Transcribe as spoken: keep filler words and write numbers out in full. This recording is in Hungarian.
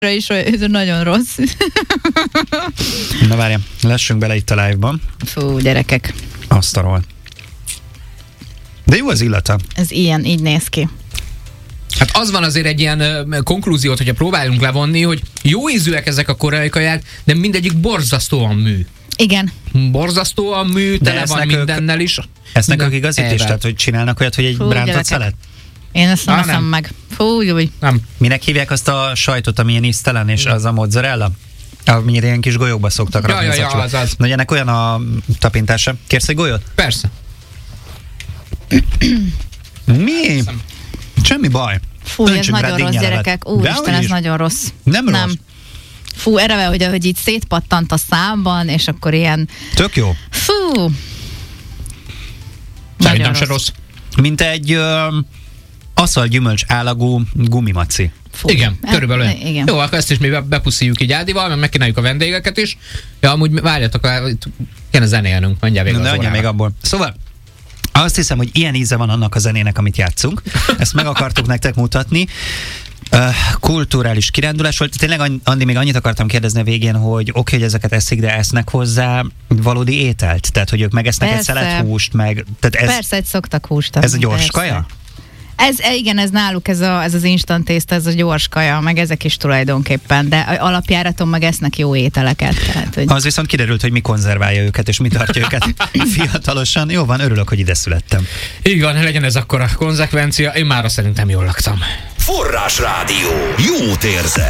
is ez nagyon rossz. Na várjál, lessünk bele itt a live-ban. Fú, gyerekek. Asztalról. De jó az illata. Ez ilyen, így néz ki. Hát az van azért egy ilyen uh, konklúziót, hogyha próbálunk levonni, hogy jó ízűek ezek a koreai kaják, de mindegyik borzasztóan mű. Igen. Borzasztóan mű, tele van mindennel is. Esznek ők igazit is? Tehát, hogy csinálnak olyat, hogy egy Fú, rántott gyerekek. Szelet? Én ezt nem eszem meg. Fú, jó. Nem. Minek hívják azt a sajtot, ami ilyen íztelen, és az a mozzarella? Amiért ilyen kis golyókba szoktak rakni. Ja, ja, ja, az, az. Na, ennek olyan a tapintása. Kérsz egy golyót? Persze. Mi? Semmi baj. Fú, ez nagyon rossz, gyerekek. Úristen, ez nagyon rossz. Nem, nem rossz. Fú, erre, hogy, hogy így szétpattant a számban, és akkor ilyen... Tök jó. Fú. Szerintem se rossz. Mint egy ö, aszalgyümölcs állagú gumimaci. Fú. Igen, körülbelül. E, igen. Jó, akkor ezt is mi bepuszíjuk így Ádival, mert megkínáljuk a vendégeket is. Ja, amúgy várjatok, kéne zenélnünk, mondjál végül az órára. Még abból. Szóval, azt hiszem, hogy ilyen íze van annak a zenének, amit játszunk. Ezt meg akartuk nektek mutatni. Uh, kulturális kirándulás volt. Tényleg, Andi, még annyit akartam kérdezni a végén, hogy oké, okay, hogy ezeket eszik, de esznek hozzá valódi ételt? Tehát, hogy ők megesznek persze. Egy szelet húst, meg... Tehát ez, persze, egy szoktak húst. Ez a gyors persze. kaja? Ez, igen, ez náluk, ez, a, ez az instant tészta, ez a gyors kaja, meg ezek is tulajdonképpen, de alapjáraton meg esznek jó ételeket. Tehát, hogy... Az viszont kiderült, hogy mi konzerválja őket, és mi tartja őket fiatalosan. Jó van, örülök, hogy ide születtem. Így van, legyen ez akkor a konzekvencia, én mára szerintem jól laktam. Forrásrádió. Jót érzek.